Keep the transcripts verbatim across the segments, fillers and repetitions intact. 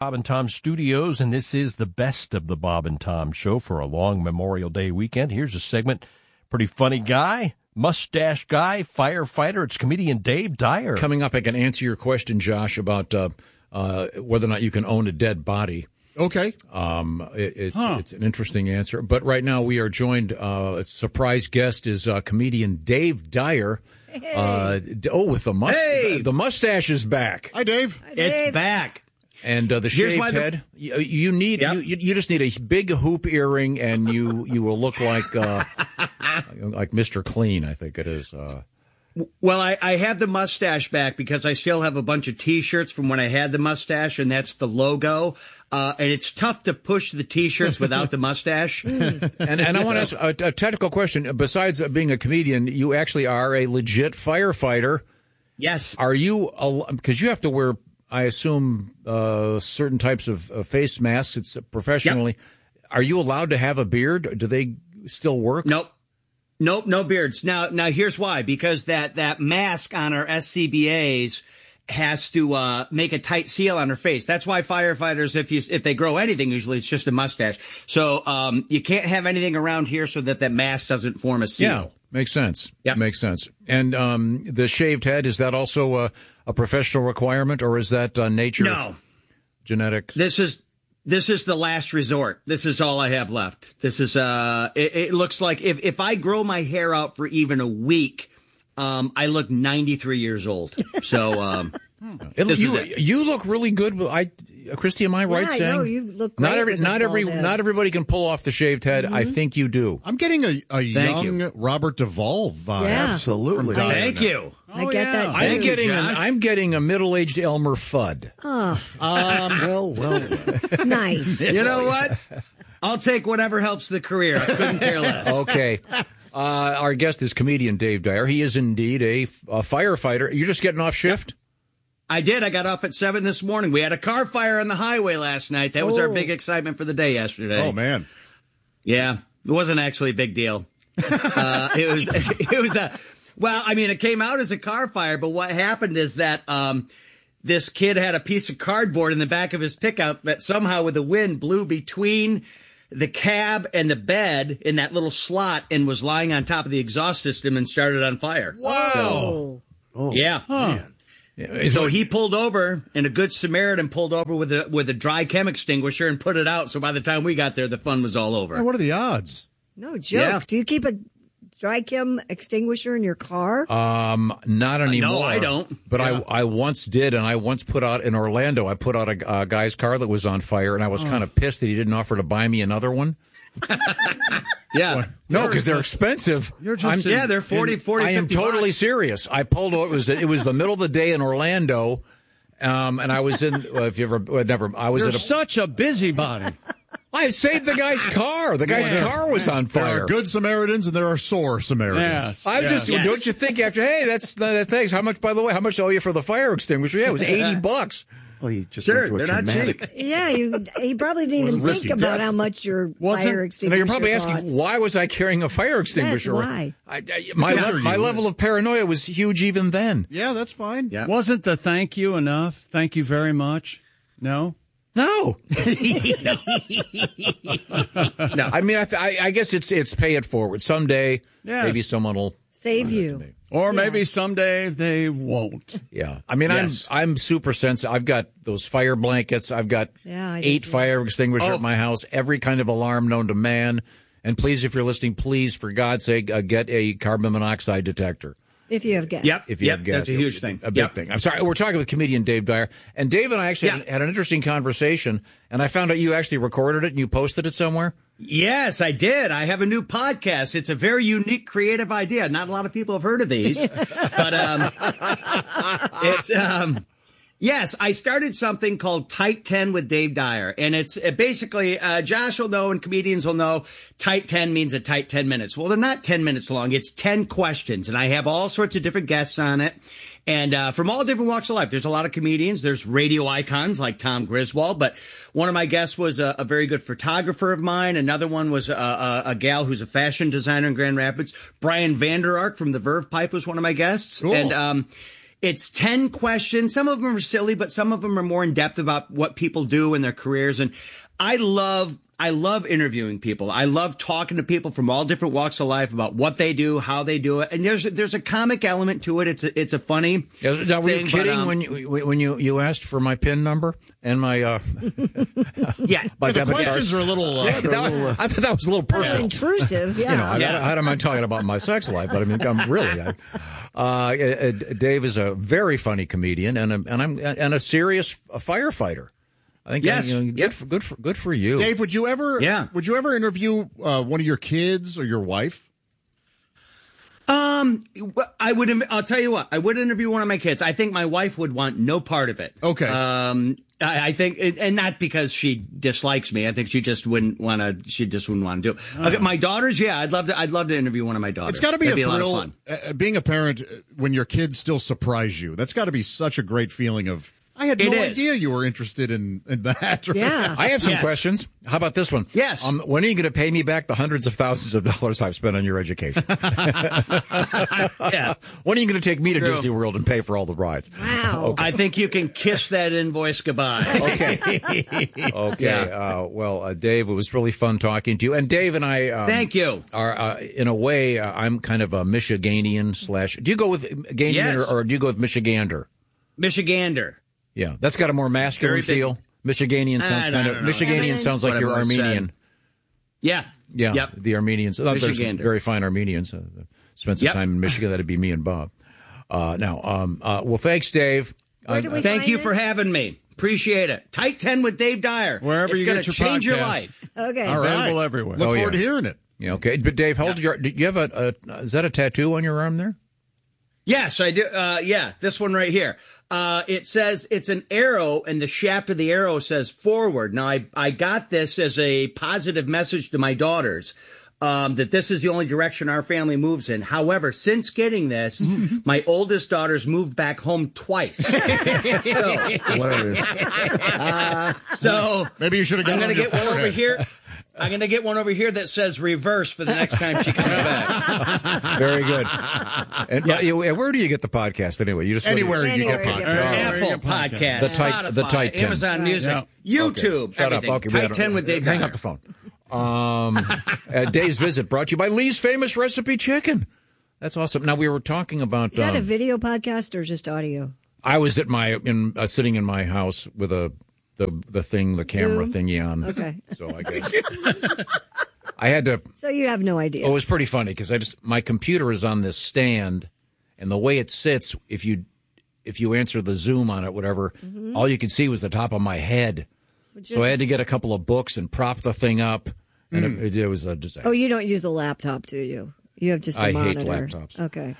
Bob and Tom Studios, and this is the best of the Bob and Tom Show for a long Memorial Day weekend. Here's a segment. Pretty funny guy, mustache guy, firefighter. It's comedian Dave Dyer. Coming up, I can answer your question, Josh, about uh, uh, whether or not you can own a dead body. Okay. Um, it, it's, huh. it's an interesting answer. But right now we are joined, uh, a surprise guest is uh, comedian Dave Dyer. Hey. Uh, oh, with the mustache. Hey. The mustache is back. Hi, Dave. Hi, Dave. It's back. And uh, the Here's shaved why the- head. You, you need Yep. you, you just need a big hoop earring, and you, you will look like uh, like Mister Clean. I think it is. Uh, Well, I, I have the mustache back because I still have a bunch of T-shirts from when I had the mustache, and that's the logo. Uh, and it's tough to push the T-shirts without the mustache. and and I want to ask a, a technical question. Besides being a comedian, you actually are a legit firefighter. Yes. Are you, because you have to wear, I assume, uh, certain types of uh, face masks. It's professionally. Yep. Are you allowed to have a beard? Do they still work? Nope. Nope, no beards. Now, now here's why. Because that, that mask on our S C B As has to uh, make a tight seal on her face. That's why firefighters, if you if they grow anything, usually it's just a mustache. So um, you can't have anything around here so that that mask doesn't form a seal. Yeah, makes sense. Yeah, makes sense. And um, the shaved head, is that also a, a professional requirement, or is that uh, nature? No. Genetics. This is this is the last resort. This is all I have left. This is uh, it, it looks like if if I grow my hair out for even a week, um, I look ninety-three years old. So um, it, this you, is it. you look really good. I, Christy, am I right Yeah, saying? no, you look great not every, with a not every, bald head. not everybody can pull off the shaved head. Mm-hmm. I think you do. I'm getting a, a Thank young you. Robert Duvall vibe. Yeah. Absolutely. From Dyer Thank now. you. I get that, too. I'm Thank you, getting, an, Josh. I'm getting a middle-aged Elmer Fudd. Oh, Um, Well, well, well. nice. You know what? I'll take whatever helps the career. I couldn't care less. Okay. Uh, our guest is comedian Dave Dyer. He is indeed a, a firefighter. You're just getting off shift? I did. I got off at seven this morning. We had a car fire on the highway last night. That was our Oh. big excitement for the day yesterday. oh, man. Yeah, it wasn't actually a big deal. Uh, it was, it was a, well, I mean, it came out as a car fire, but what happened is that, um, this kid had a piece of cardboard in the back of his pickup that somehow with the wind blew between the cab and the bed in that little slot and was lying on top of the exhaust system and started on fire. Oh. Oh, Yeah. man. Yeah, So he pulled over, and a good Samaritan pulled over with a with a dry chem extinguisher and put it out. So by the time we got there, the fun was all over. Hey, what are the odds? No joke. Yeah. Do you keep a dry chem extinguisher in your car? Um, not anymore. I don't. But Yeah. I, I once did, and I once put out in Orlando. I put out a, a guy's car that was on fire, and I was kind of pissed that he didn't offer to buy me another one. Yeah. No, because they're expensive. You're just I'm- in- Yeah, they're forty, forty, I am fifty totally bucks. serious. I pulled over. It was it was the middle of the day in Orlando, um, and I was in. Well, if you ever well, never, I was You're at a. such a busybody. I saved the guy's car. The guy's Yeah. car was on There fire. are good Samaritans and there are sore Samaritans. Yes. I was yes. just, Yes. don't you think after, hey, that's, uh, thanks. How much, by the way, how much owe you for the fire extinguisher? Yeah, it was eighty bucks. Well, you just Sure, went through a they're not traumatic. cheap. Yeah, you you probably didn't even risky think about death. how much your Wasn't- fire You know, extinguisher you're probably asking, cost. why was I carrying a fire extinguisher? why? I, I, my, Yes, le- sir, my you- level of paranoia was huge even then. Yeah, that's fine. Yeah. Wasn't the thank you enough? Thank you very much. No. No. No. I mean, I, th- I, I guess it's it's pay it forward. Someday, Yes. maybe someone will Save you. Or Yeah. maybe someday they won't. Yeah, I mean, Yes. I'm I'm super sensitive. I've got those fire blankets. I've got Yeah, I do eight too. fire extinguishers Oh. at my house. Every kind of alarm known to man. And please, if you're listening, please, for God's sake, uh, get a carbon monoxide detector. If you have gas. Yep. If you yep. have gas, That's a huge thing. A big Yep. thing. I'm sorry. We're talking with comedian Dave Dyer, and Dave and I actually Yeah. had, had an interesting conversation. And I found out you actually recorded it and you posted it somewhere. Yes, I did. I have a new podcast. It's a very unique, creative idea. Not a lot of people have heard of these, but um, it's um, yes. I started something called Tight ten with Dave Dyer, and it's uh, basically uh, Josh will know and comedians will know. Tight ten means a tight ten minutes. Well, they're not ten minutes long. It's ten questions, and I have all sorts of different guests on it. And uh, from all different walks of life. There's a lot of comedians. There's radio icons like Tom Griswold. But one of my guests was a, a very good photographer of mine. Another one was a, a, a gal who's a fashion designer in Grand Rapids. Brian Vander Ark from the Verve Pipe was one of my guests. Cool. And um, It's ten questions. Some of them are silly, but some of them are more in depth about what people do in their careers. And I love, I love interviewing people. I love talking to people from all different walks of life about what they do, how they do it. And there's, there's a comic element to it. It's a, it's a funny. Yeah, now, were you thing, kidding but, um, when you when you, you asked for my PIN number and my uh yeah. my Yeah, the debit questions card? are a little. Uh, Yeah, they're a that- little, uh, I thought that was a little personal. Intrusive, yeah. You know, I, Yeah. I, I don't mind talking about my sex life, but I mean, I'm really. I, uh, uh, Dave is a very funny comedian, and a, and I'm and a serious firefighter. I think. Yes. You know, good, Yep. for, good for good for you, Dave, would you ever? Yeah. Would you ever interview uh, one of your kids or your wife? Um, I would. I'll tell you what. I would interview one of my kids. I think my wife would want no part of it. Okay. Um, I, I think, and not because she dislikes me. I think she just wouldn't want to. She just wouldn't want to do it. Okay, my daughters. Yeah, I'd love to. I'd love to interview one of my daughters. It's got to be That'd a lot of thrill. fun. Uh, being a parent uh, when your kids still surprise you. That's got to be such a great feeling of. I had It no is. idea you were interested in, in that. Or- Yeah. I have some Yes. questions. How about this one? Yes. Um, when are you going to pay me back the hundreds of thousands of dollars I've spent on your education? Yeah. When are you going to take me to True. Disney World and pay for all the rides? Wow. I think you can kiss that invoice goodbye. Okay. Okay. Uh, well, uh, Dave, it was really fun talking to you. And Dave and I. Um, Thank you. Are uh, in a way, uh, I'm kind of a Michiganian slash. Do you go with Ganian Yes. or, or do you go with Michigander? Michigander. Yeah, that's got a more masculine Very big- feel. Michiganian sounds I kind don't of. know. Michiganian Feminine. sounds like you're Whatever I said. Armenian. Yeah. Yeah, Yep. the Armenians. Uh, there's some Michigander. very fine Armenians. Uh, spent some Yep. time in Michigan. That'd be me and Bob. Uh, now, um, uh, well, thanks, Dave. Where Uh, do we Thank find you this? for having me. Appreciate it. Tight ten with Dave Dyer. Wherever it's you gonna get your change your podcasts. life. Okay. All right. Available everywhere. Look Oh, forward yeah. to hearing it. Yeah, okay. But Dave, hold your. Do you have a, a? Is that a tattoo on your arm there? Yes, I do. Uh, yeah, this one right here. Uh, it says it's an arrow, and the shaft of the arrow says forward. Now, I, I got this as a positive message to my daughters, um, that this is the only direction our family moves in. However, since getting this, my oldest daughter's moved back home twice. so, Hilarious. so Maybe you should have I'm got going on to your get one over forehead. here. I'm going to get one over here that says reverse for the next time she comes back. Very good. And yeah. you, where do you get the podcast anyway? You just go to- Anywhere you Anywhere get you podcasts. get Where you Apple get podcasts. Podcast, The tight- the Spotify, tight ten. Amazon Music, Yeah. YouTube, Shut up. everything. Okay, we Tight gotta- ten with Dave Hang Dyer. up the phone. Um, uh, Dave's visit brought to you by Lee's Famous Recipe Chicken. That's awesome. Now we were talking about. Is that a um, video podcast or just audio? I was at my in uh, sitting in my house with a the the thing the camera Zoom? thingy on. Okay. So I guess I had to. So you have no idea. Oh, it was pretty funny because I just my computer is on this stand, and the way it sits, if you if you answer the Zoom on it, whatever, Mm-hmm. all you could see was the top of my head. Which So is- I had to get a couple of books and prop the thing up, and it, it was a disaster. Oh, you don't use a laptop, do you? You have just a I hate monitor. laptops. Okay.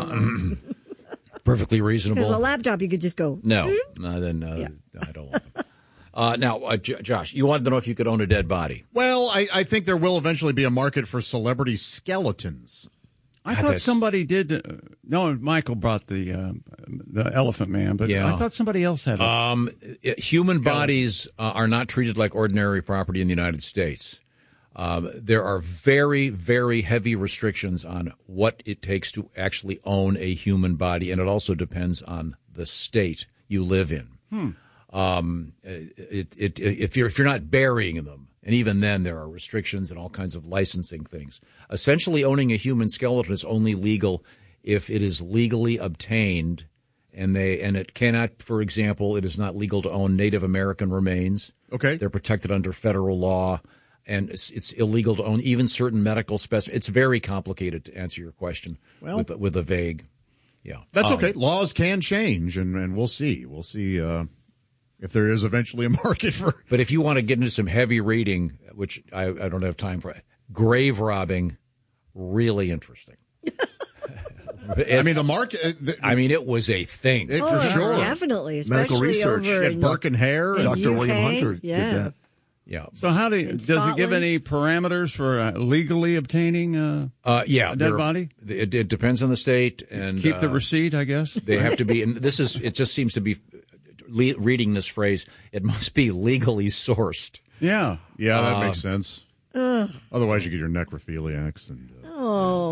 Perfectly Because a reasonable. laptop, you could just go. No, no, then uh, Yeah. I don't want them. Uh, now, uh, J- Josh, you wanted to know if you could own a dead body. Well, I, I think there will eventually be a market for celebrity skeletons. I God, thought that's- somebody did. Uh, no, Michael brought the uh, the Elephant Man, but Yeah. I thought somebody else had it. Um, i- human bodies uh, are not treated like ordinary property in the United States. Um, there are very, very heavy restrictions on what it takes to actually own a human body, and it also depends on the state you live in. Um, it, it, if you're if you're not burying them, and even then there are restrictions and all kinds of licensing things. Essentially, owning a human skeleton is only legal if it is legally obtained, and they and it cannot. For example, it is not legal to own Native American remains. Okay. They're protected under federal law, and it's, it's illegal to own even certain medical specimens. It's very complicated to answer your question Well- with with a vague. Yeah, That's Um, okay. Laws can change, and, and we'll see. We'll see uh, if there is eventually a market for. But if you want to get into some heavy reading, which I, I don't have time for, grave robbing, really interesting. I It's- mean, the market. uh, The, I mean, it was a thing. it, Oh, for sure. definitely, Medical especially research. over At in, Burke and Hare. in and- Doctor U K. William Hunter yeah. did that. Yeah. so how do you, does it give Scotland? any parameters for uh, legally obtaining uh, Uh, yeah. a dead there- body? It, it depends on the state, and Keep the uh, receipt, I guess. they have to be. And this is. It just seems to be. Le- reading this phrase, it must be legally sourced. Yeah. Yeah, that makes sense. Otherwise, you get your necrophiliacs and. Uh, Oh,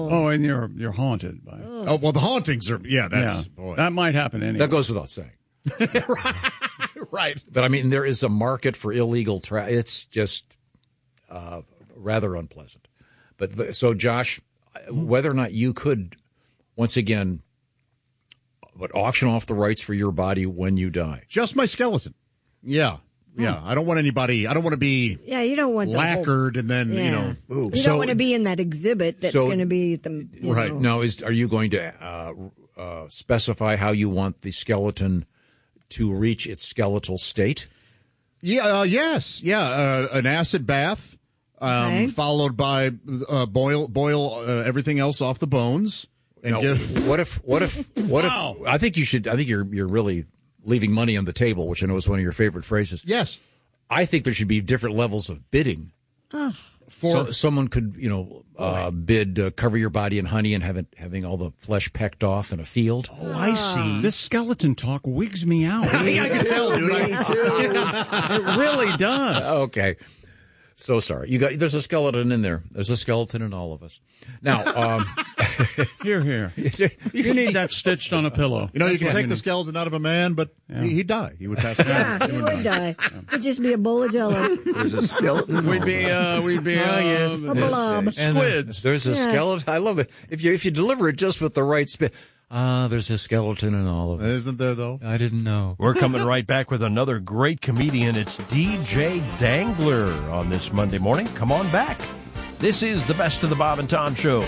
Oh. Oh, and you're you're haunted by. Oh well, the hauntings are. Yeah, that's yeah, boy. that might happen anyway. That goes without saying. right. But I mean, there is a market for illegal tra It's just uh, rather unpleasant. But th- so, Josh, whether or not you could, once again, but auction off the rights for your body when you die. Just my skeleton. Yeah. Yeah. I don't want anybody, I don't want to be Yeah, you don't want the whole- lacquered and then, Yeah. you know. Ooh. You So- don't want to be in that exhibit that's so- going to be at the you Right. know. Now, is are you going to uh, uh, specify how you want the skeleton to reach its skeletal state? Yeah, uh, yes. Yeah. Uh, an acid bath, um, Okay. followed by uh, boil, boil uh, everything else off the bones. And Now, give. what if? What if? What Wow. if? I think you should. I think you're you're really leaving money on the table, which I know is one of your favorite phrases. Yes. I think there should be different levels of bidding. For So, someone could, you know, uh, bid uh, cover your body in honey and have it, having all the flesh pecked off in a field. Oh, I see. This skeleton talk wigs me out. I can tell, dude. I, It really does. Okay. So sorry. You got there's a skeleton in there. There's a skeleton in all of us. Now, um, Here, here. You need that stitched on a pillow. you know, you can That's what take the skeleton out of a man, but he, he'd die. He would pass away. Yeah, you would die. It'd just be a bowl of jello. There's a skeleton. We'd be, uh, we'd be, uh, yes. A blob. and there- squids. there's a Yes. skeleton. I love it. If you if you deliver it just with the right spin. Ah, there's a skeleton in all of it. Isn't there, though? I didn't know. We're coming right back with another great comedian. It's D J Dangler on this Monday morning. Come on back. This is the Best of the Bob and Tom Show.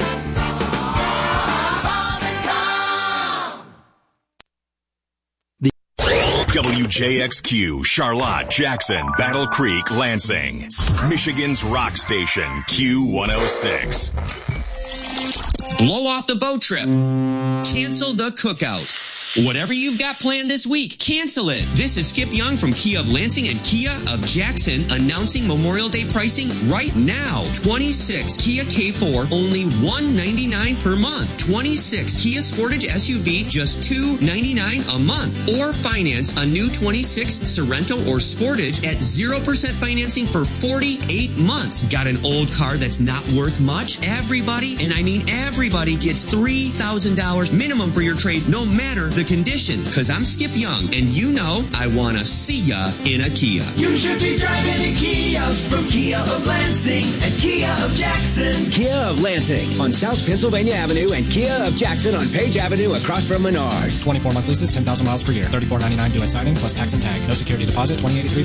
W J X Q, Charlotte, Jackson, Battle Creek, Lansing. Michigan's rock station, Q one oh six. Blow off the boat trip. Cancel the cookout. Whatever you've got planned this week, cancel it. This is Skip Young from Kia of Lansing and Kia of Jackson announcing Memorial Day pricing right now. twenty-six Kia K four, only one ninety-nine per month. twenty-six Kia Sportage S U V, just two ninety-nine a month. Or finance a new twenty-six Sorento or Sportage at zero percent financing for forty-eight months. Got an old car that's not worth much? Everybody, and I mean everybody, gets three thousand dollars minimum for your trade, no matter the condition. Cause I'm Skip Young, and you know I want to see ya in a Kia. You should be driving a Kia from Kia of Lansing and Kia of Jackson. Kia of Lansing on South Pennsylvania Avenue and Kia of Jackson on Page Avenue across from Menards. twenty-four month leases, ten thousand miles per year. thirty-four ninety-nine due at signing plus tax and tag. No security deposit, twenty eighty-three